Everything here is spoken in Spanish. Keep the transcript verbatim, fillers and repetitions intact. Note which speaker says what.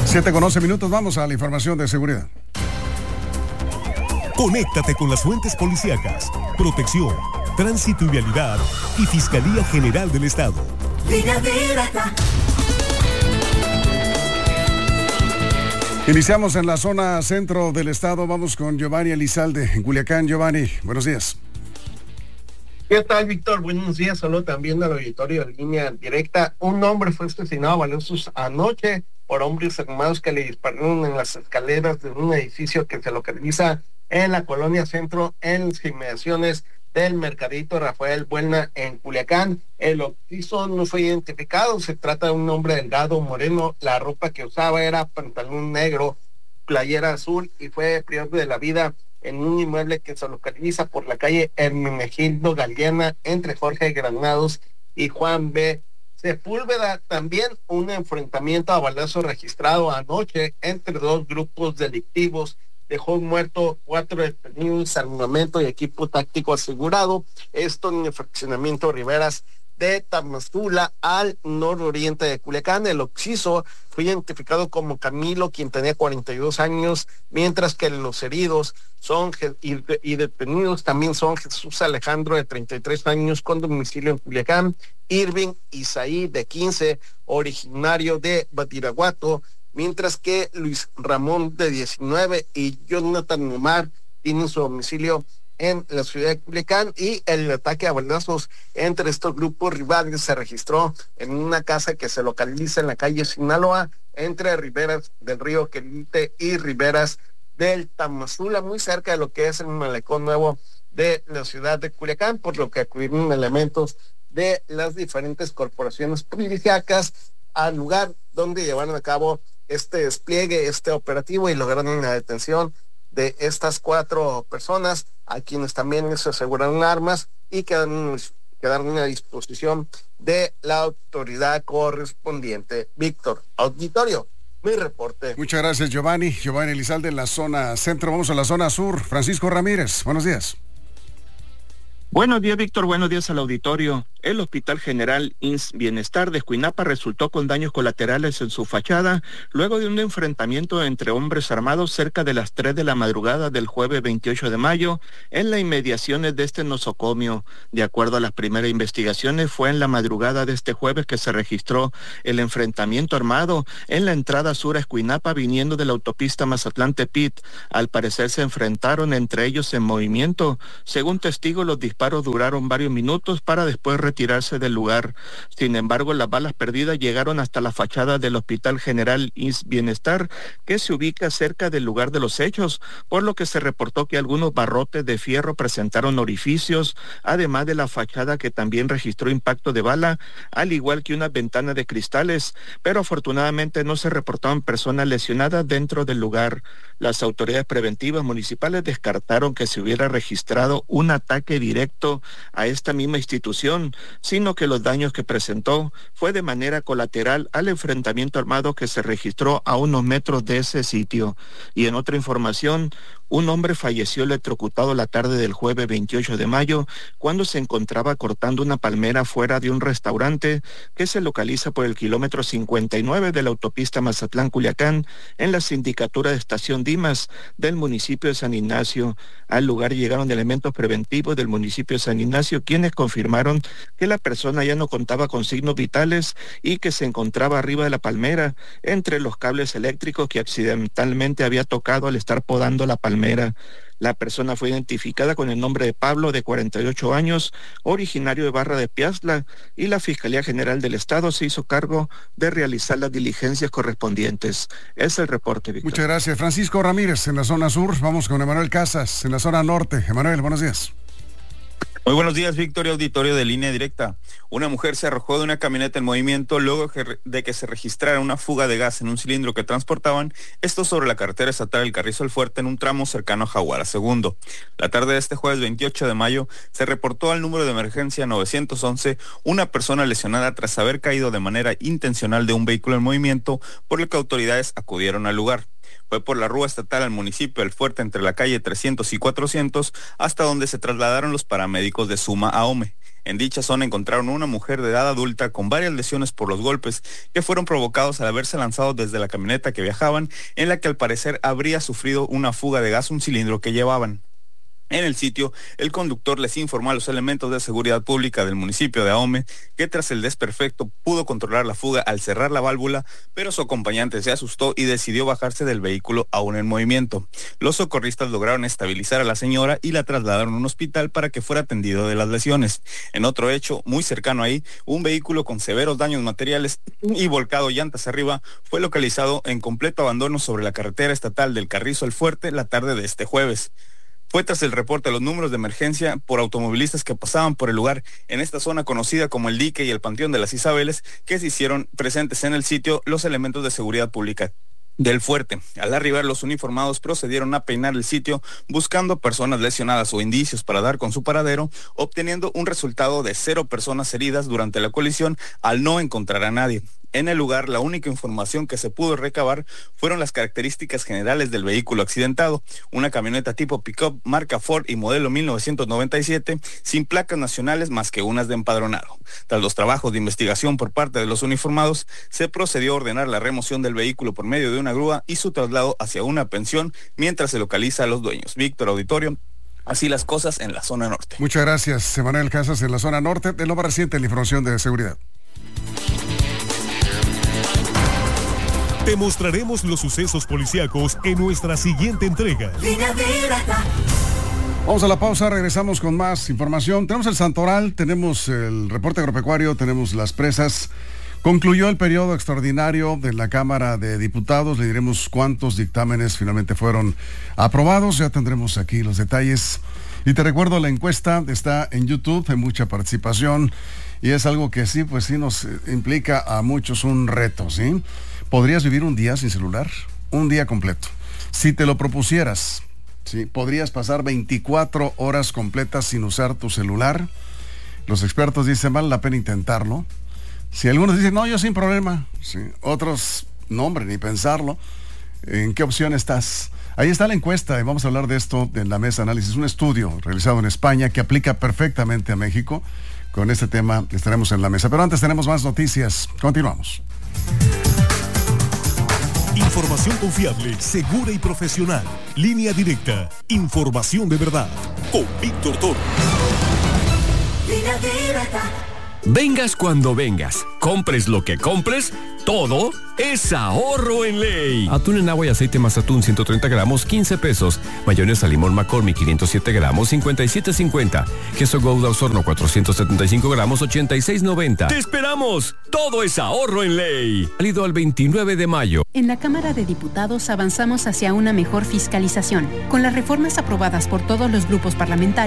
Speaker 1: siete con once minutos, vamos a la información de seguridad.
Speaker 2: Conéctate con las fuentes policíacas, protección, tránsito y vialidad y Fiscalía General del Estado.
Speaker 3: Línea directa.
Speaker 1: Iniciamos en la zona centro del estado. Vamos con Giovanni Elizalde en Culiacán. Giovanni, buenos días.
Speaker 4: ¿Qué tal, Víctor? Buenos días. Solo también al auditorio de Línea Directa. Un hombre fue asesinado a balazos anoche por hombres armados que le dispararon en las escaleras de un edificio que se localiza en la colonia Centro, en las inmediaciones del Mercadito Rafael Buelna en Culiacán. El occiso no fue identificado. Se trata de un hombre delgado, moreno. La ropa que usaba era pantalón negro, playera azul, y fue privado de la vida en un inmueble que se localiza por la calle Hermenegildo Galeana entre Jorge Granados y Juan B. Sepúlveda. También un enfrentamiento a balazo registrado anoche entre dos grupos delictivos dejó muerto cuatro detenidos, armamento y equipo táctico asegurado. Esto en el fraccionamiento Riberas de Tamazula, al nororiente de Culiacán. El occiso fue identificado como Camilo, quien tenía cuarenta y dos años, mientras que los heridos son y, y detenidos también son Jesús Alejandro, de treinta y tres años, con domicilio en Culiacán; Irving Isaí, de quince, originario de Badiraguato; mientras que Luis Ramón, de diecinueve, y Jonathan Omar tienen su domicilio en la ciudad de Culiacán. Y el ataque a balazos entre estos grupos rivales se registró en una casa que se localiza en la calle Sinaloa, entre Riberas del Río Quelite y Riberas del Tamazula, muy cerca de lo que es el malecón nuevo de la ciudad de Culiacán, por lo que acudieron elementos de las diferentes corporaciones policíacas al lugar donde llevaron a cabo este despliegue, este operativo, y lograron la detención de estas cuatro personas, a quienes también les aseguraron armas y quedaron, quedaron a disposición de la autoridad correspondiente. Víctor, auditorio, mi reporte.
Speaker 1: Muchas gracias, Giovanni. Giovanni Elizalde en la zona centro. Vamos a la zona sur. Francisco Ramírez, buenos días.
Speaker 5: Buenos días, Víctor. Buenos días al auditorio. El Hospital General I N S S Bienestar de Escuinapa resultó con daños colaterales en su fachada luego de un enfrentamiento entre hombres armados cerca de las tres de la madrugada del jueves veintiocho de mayo en las inmediaciones de este nosocomio. De acuerdo a las primeras investigaciones, fue en la madrugada de este jueves que se registró el enfrentamiento armado en la entrada sur a Escuinapa, viniendo de la autopista Mazatlán-Tepit. Al parecer se enfrentaron entre ellos en movimiento. Según testigos, los disparos duraron varios minutos para después retirarse del lugar. Sin embargo, las balas perdidas llegaron hasta la fachada del Hospital General I N S S Bienestar, que se ubica cerca del lugar de los hechos, por lo que se reportó que algunos barrotes de fierro presentaron orificios, además de la fachada, que también registró impacto de bala, al igual que una ventana de cristales, pero afortunadamente no se reportaron personas lesionadas dentro del lugar. Las autoridades preventivas municipales descartaron que se hubiera registrado un ataque directo a esta misma institución, sino que los daños que presentó fue de manera colateral al enfrentamiento armado que se registró a unos metros de ese sitio. Y en otra información, un hombre falleció electrocutado la tarde del jueves veintiocho de mayo cuando se encontraba cortando una palmera fuera de un restaurante que se localiza por el kilómetro cincuenta y nueve de la autopista Mazatlán-Culiacán, en la sindicatura de Estación Dimas del municipio de San Ignacio. Al lugar llegaron elementos preventivos del municipio de San Ignacio, quienes confirmaron que la persona ya no contaba con signos vitales y que se encontraba arriba de la palmera, entre los cables eléctricos que accidentalmente había tocado al estar podando la palmera. La persona fue identificada con el nombre de Pablo, de cuarenta y ocho años, originario de Barra de Piazla, y la Fiscalía General del Estado se hizo cargo de realizar las diligencias correspondientes. Es el reporte, Víctor.
Speaker 1: Muchas gracias. Francisco Ramírez en la zona sur. Vamos con Emanuel Casas en la zona norte. Emanuel, buenos días.
Speaker 6: Muy buenos días, Víctor y auditorio de Línea Directa. Una mujer se arrojó de una camioneta en movimiento luego de que se registrara una fuga de gas en un cilindro que transportaban, esto sobre la carretera estatal del Carrizo El Fuerte, en un tramo cercano a Jaguara Segundo. La tarde de este jueves veintiocho de mayo se reportó al número de emergencia nueve once una persona lesionada tras haber caído de manera intencional de un vehículo en movimiento, por lo que autoridades acudieron al lugar. Fue por la rúa estatal al municipio del Fuerte, entre la calle trescientos y cuatrocientos, hasta donde se trasladaron los paramédicos de Suma a Ome. En dicha zona encontraron una mujer de edad adulta con varias lesiones por los golpes que fueron provocados al haberse lanzado desde la camioneta que viajaban, en la que al parecer habría sufrido una fuga de gas un cilindro que llevaban. En el sitio, el conductor les informó a los elementos de seguridad pública del municipio de Ahome que tras el desperfecto pudo controlar la fuga al cerrar la válvula, pero su acompañante se asustó y decidió bajarse del vehículo aún en movimiento. Los socorristas lograron estabilizar a la señora y la trasladaron a un hospital para que fuera atendido de las lesiones. En otro hecho, muy cercano ahí, un vehículo con severos daños materiales y volcado llantas arriba fue localizado en completo abandono sobre la carretera estatal del Carrizo al Fuerte la tarde de este jueves. Fue tras el reporte de los números de emergencia por automovilistas que pasaban por el lugar en esta zona conocida como el Dique y el Panteón de las Isabeles que se hicieron presentes en el sitio los elementos de seguridad pública del Fuerte. Al arribar, los uniformados procedieron a peinar el sitio buscando personas lesionadas o indicios para dar con su paradero, obteniendo un resultado de cero personas heridas durante la colisión al no encontrar a nadie. En el lugar, la única información que se pudo recabar fueron las características generales del vehículo accidentado, una camioneta tipo pick-up marca Ford y modelo mil novecientos noventa y siete, sin placas nacionales más que unas de empadronado. Tras los trabajos de investigación por parte de los uniformados, se procedió a ordenar la remoción del vehículo por medio de una grúa y su traslado hacia una pensión mientras se localiza a los dueños. Víctor, auditorio, así las cosas en la zona norte.
Speaker 1: Muchas gracias, Emanuel Casas, en la zona norte. De lo más reciente, la información de seguridad.
Speaker 2: Te mostraremos los sucesos policíacos en nuestra siguiente entrega.
Speaker 3: Línea directa.
Speaker 1: Vamos a la pausa, regresamos con más información. Tenemos el Santoral, tenemos el reporte agropecuario, tenemos las presas. Concluyó el periodo extraordinario de la Cámara de Diputados. Le diremos cuántos dictámenes finalmente fueron aprobados. Ya tendremos aquí los detalles. Y te recuerdo, la encuesta está en YouTube, hay mucha participación. Y es algo que sí, pues sí nos implica a muchos un reto, ¿sí? ¿Podrías vivir un día sin celular? Un día completo. Si te lo propusieras, ¿sí? ¿Podrías pasar veinticuatro horas completas sin usar tu celular? Los expertos dicen, vale la pena intentarlo. Si algunos dicen, no, yo sin problema. ¿Sí? Otros, no hombre, ni pensarlo. ¿En qué opción estás? Ahí está la encuesta y vamos a hablar de esto en la mesa de análisis. Un estudio realizado en España que aplica perfectamente a México. Con este tema estaremos en la mesa. Pero antes tenemos más noticias. Continuamos.
Speaker 2: Información confiable, segura y profesional. Línea directa. Información de verdad. Con Víctor Toro.
Speaker 3: Línea directa.
Speaker 7: Vengas cuando vengas, compres lo que compres, todo es ahorro en ley. Atún en agua y aceite más atún ciento treinta gramos, quince pesos. Mayonesa limón McCormick quinientos siete gramos, cincuenta y siete cincuenta. Queso Gouda Osorno cuatrocientos setenta y cinco gramos, ochenta y seis noventa. ¡Te esperamos! Todo es ahorro en ley. Válido al veintinueve de mayo.
Speaker 8: En la Cámara de Diputados avanzamos hacia una mejor fiscalización. Con las reformas aprobadas por todos los grupos parlamentarios,